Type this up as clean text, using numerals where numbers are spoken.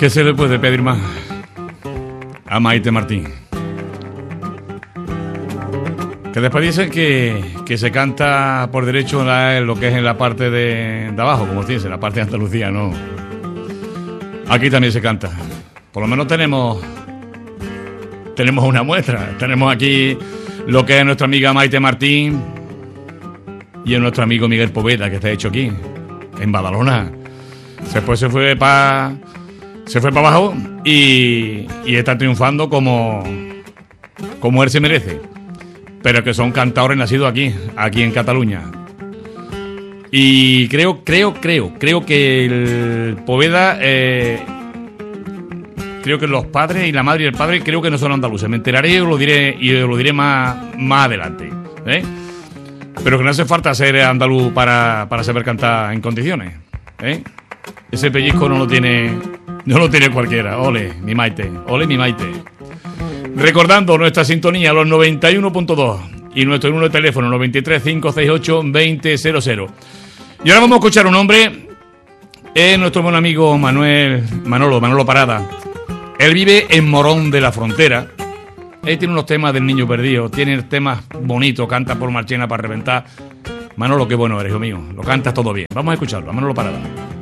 ¿Qué se le puede pedir más a Maite Martín? Que después dicen que se canta por derecho en lo que es en la parte de abajo, como se dice, en la parte de Andalucía, no. Aquí también se canta. Por lo menos tenemos una muestra. Tenemos aquí lo que es nuestra amiga Maite Martín y nuestro amigo Miguel Poveda, que está hecho aquí, en Badalona. Después se fue para abajo y está triunfando como él se merece. Pero que son cantadores nacidos aquí en Cataluña. Y creo que el Poveda, creo que los padres y la madre y el padre creo que no son andaluces. Me enteraré y os lo diré más adelante, ¿eh? Pero que no hace falta ser andaluz para saber cantar en condiciones, ¿eh? Ese pellizco no lo tiene cualquiera. Ole, mi Maite. Recordando nuestra sintonía, los 91.2 y nuestro número de teléfono 93 568 2000. Y ahora vamos a escuchar un hombre, es nuestro buen amigo Manolo Parada. Él vive en Morón de la Frontera. Él tiene unos temas del Niño Perdido, tiene temas bonitos, canta por Marchena para reventar. Manolo, qué bueno eres, hijo mío, lo cantas todo bien. Vamos a escucharlo, a Manolo Parada.